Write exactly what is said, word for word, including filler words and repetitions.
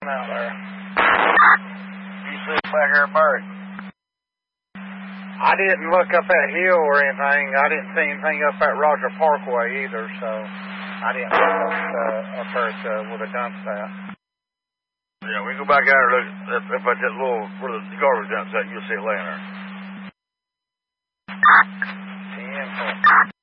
out there. You see back there buried. I didn't look up that hill or anything. I didn't see anything up at Roger Parkway either, so I didn't look up, uh, up there uh, where the dump's at. Yeah, we can go back out and look up, up at that little, where the garbage dump's at, you'll see it laying there. ten,